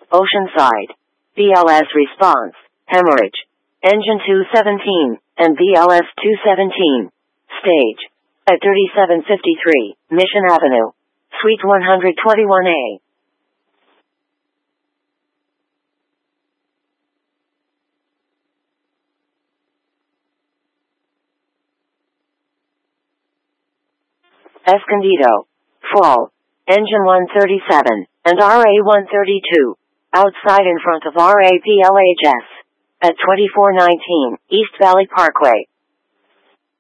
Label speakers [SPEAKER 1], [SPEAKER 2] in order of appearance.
[SPEAKER 1] Oceanside. BLS response, hemorrhage. Engine 217, and BLS 217. Stage. At 3753, Mission Avenue. Suite 121A. Escondido. Fall. Engine 137, and RA 132. Outside in front of RA PLHS. At 2419, East Valley Parkway.